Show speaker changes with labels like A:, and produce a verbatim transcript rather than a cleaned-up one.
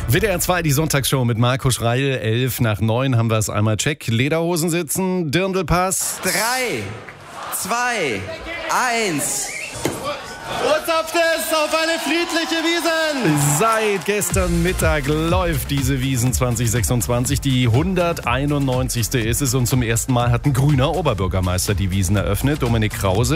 A: W D R zwei, die Sonntagsshow mit Marco Schreil. Elf nach neun haben wir es einmal. Check. Lederhosen sitzen, Dirndlpass.
B: Drei, zwei, eins.
C: Urzapft es auf eine friedliche Wiesn!
A: Seit gestern Mittag läuft diese Wiesn zwanzig sechsundzwanzig. Die hunderteinundneunzigste ist es und zum ersten Mal hat ein grüner Oberbürgermeister die Wiesn eröffnet. Dominik Krause.